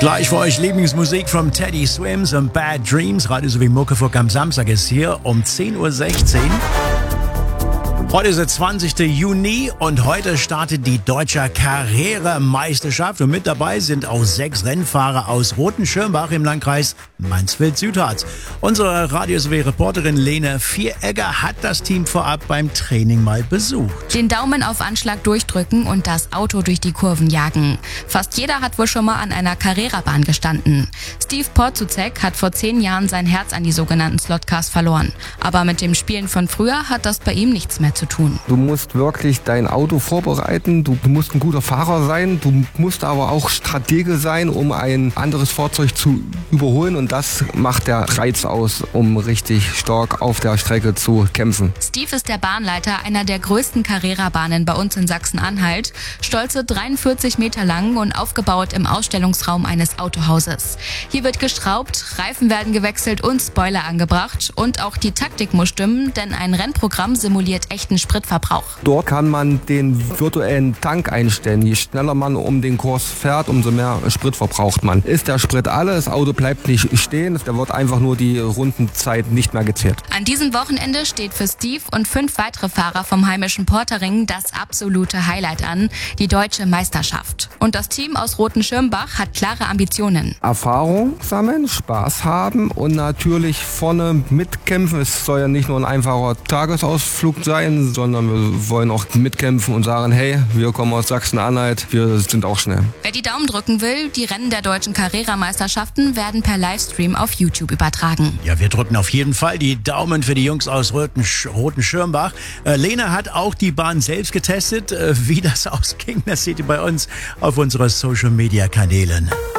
Gleich für euch Lieblingsmusik von Teddy Swims und Bad Dreams. Radio sowie Muckefuck am Samstag ist hier um 10.16 Uhr. Heute ist der 20. Juni und heute startet die Deutsche Carrera-Meisterschaft. Und mit dabei sind auch 6 Rennfahrer aus Rotenschirmbach im Landkreis Mansfeld-Südharz. Unsere Radio sowie Reporterin Lene Vieregger hat das Team vorab beim Training mal besucht. Den Daumen auf Anschlag durchdrücken und das Auto durch die Kurven jagen. Fast jeder hat wohl schon mal an einer Carrera-Bahn gestanden. Steve Porzuzek hat vor 10 Jahren sein Herz an die sogenannten Slotcars verloren. Aber mit dem Spielen von früher hat das bei ihm nichts mehr zu tun. Du musst wirklich dein Auto vorbereiten, du musst ein guter Fahrer sein, du musst aber auch Stratege sein, um ein anderes Fahrzeug zu überholen, und das macht der Reiz aus, um richtig stark auf der Strecke zu kämpfen. Steve ist der Bahnleiter einer der größten Carrera-Bahnen bei uns in Sachsen-Anhalt, stolze 43 Meter lang und aufgebaut im Ausstellungsraum eines Autohauses. Hier wird geschraubt, Reifen werden gewechselt und Spoiler angebracht, und auch die Taktik muss stimmen, denn ein Rennprogramm simuliert echten Spritverbrauch. Dort kann man den virtuellen Tank einstellen. Je schneller man um den Kurs fährt, umso mehr Sprit verbraucht man. Ist der Sprit alle, das Auto bleibt nicht stehen, da wird einfach nur die Rundenzeit nicht mehr gezählt. An diesem Wochenende steht für Steve und 5 weitere Fahrer vom heimischen Portering das absolute Highlight an, die Deutsche Meisterschaft. Und das Team aus Rotenschirmbach hat klare Ambitionen. Erfahrung sammeln, Spaß haben und natürlich vorne mitkämpfen. Es soll ja nicht nur ein einfacher Tagesausflug sein, sondern wir wollen auch mitkämpfen und sagen, hey, wir kommen aus Sachsen-Anhalt, wir sind auch schnell. Wer die Daumen drücken will, die Rennen der deutschen Carrera-Meisterschaften werden per Livestream auf YouTube übertragen. Ja, wir drücken auf jeden Fall die Daumen für die Jungs aus Rotenschirmbach. Lena hat auch die Bahn selbst getestet. Wie das ausging, das seht ihr bei uns auf unseren Social-Media-Kanälen.